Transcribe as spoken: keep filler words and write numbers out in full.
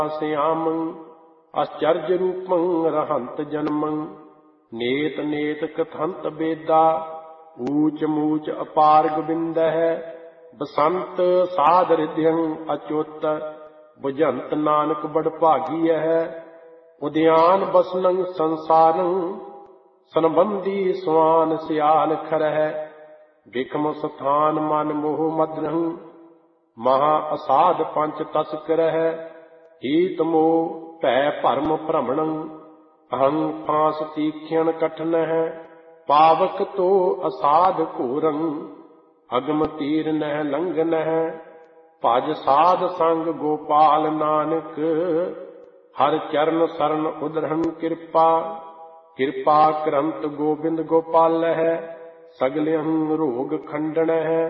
श्यामं आश्चर्य रूपं रहंत जन्मं नेत नेत कथंत बेदा ऊच मूच अपार गोविंद है बसंत साध हृदयं अच्युत बुझंत नानक बड़ भागी है उद्यान बसनं संसारं संबंधी स्वान सियाल खर है बिकम स्थान मन मोह मद्रं महा असाध पंच तस्कर है हीत मोह भै भरम भ्रमणं अहं फांस तीक्ष्ण कठिन है पावक तो असाध घोरं अगम तीर नह लंघन है भज साध संग गोपाल नानक हर चरण शरण उदरहन कृपा कृपा करंत गोविंद गोपाल है सगले रोग खंडन है